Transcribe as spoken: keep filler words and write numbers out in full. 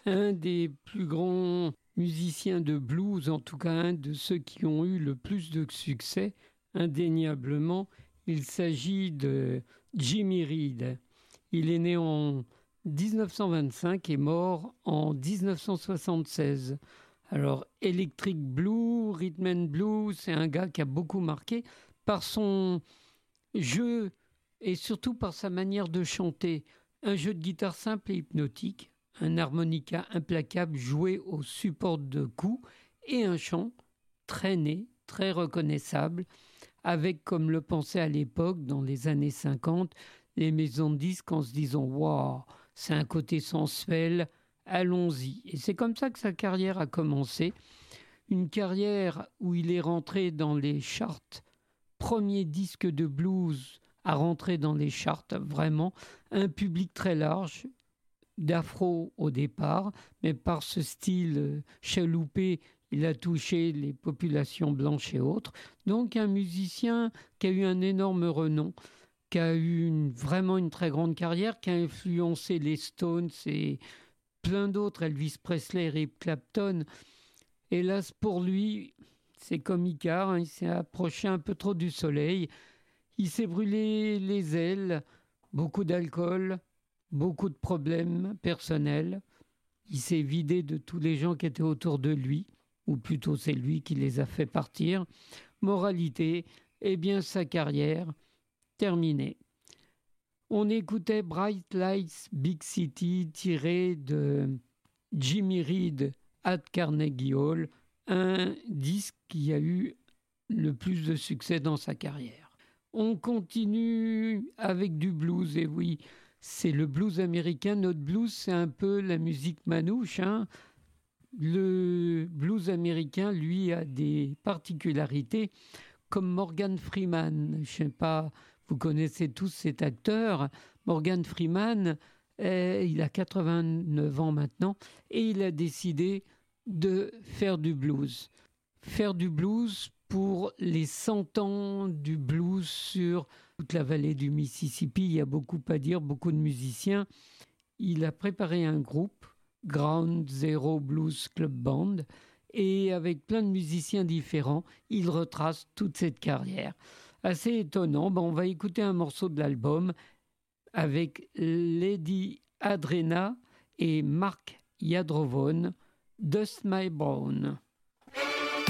un des plus grands musiciens de blues, en tout cas un de ceux qui ont eu le plus de succès, indéniablement. Il s'agit de Jimmy Reed. Il est né en dix-neuf cent vingt-cinq et mort en dix-neuf cent soixante-seize. Alors, Electric Blue, Rhythm and Blues, c'est un gars qui a beaucoup marqué par son jeu et surtout par sa manière de chanter. Un jeu de guitare simple et hypnotique, un harmonica implacable joué au support de coups et un chant très né, très reconnaissable, avec, comme le pensaient à l'époque, dans les années cinquante, les maisons de disques en se disant « Waouh, c'est un côté sensuel, allons-y ». Et c'est comme ça que sa carrière a commencé. Une carrière où il est rentré dans les charts, premier disque de blues à rentrer dans les charts, vraiment. Un public très large, d'afro au départ, mais par ce style chaloupé, il a touché les populations blanches et autres. Donc un musicien qui a eu un énorme renom, qui a eu une, vraiment une très grande carrière, qui a influencé les Stones et plein d'autres, Elvis Presley, Eric Clapton. Hélas pour lui, c'est comme Icare, hein, il s'est approché un peu trop du soleil. Il s'est brûlé les ailes, beaucoup d'alcool, beaucoup de problèmes personnels. Il s'est vidé de tous les gens qui étaient autour de lui, ou plutôt c'est lui qui les a fait partir. Moralité, eh bien sa carrière terminée. On écoutait Bright Lights Big City tiré de Jimmy Reed at Carnegie Hall, un disque qui a eu le plus de succès dans sa carrière. On continue avec du blues, et oui, c'est le blues américain. Notre blues, c'est un peu la musique manouche, hein. Le blues américain, lui, a des particularités, comme Morgan Freeman. Je ne sais pas, vous connaissez tous cet acteur. Morgan Freeman, eh, il a quatre-vingt-neuf ans maintenant, et il a décidé de faire du blues. Faire du blues pour les cent ans du blues sur toute la vallée du Mississippi. Il y a beaucoup à dire, beaucoup de musiciens. Il a préparé un groupe, Ground Zero Blues Club Band, et avec plein de musiciens différents, il retrace toute cette carrière. Assez étonnant, ben on va écouter un morceau de l'album avec Lady Adrena et Mark Yadrovon, Dust My Brown.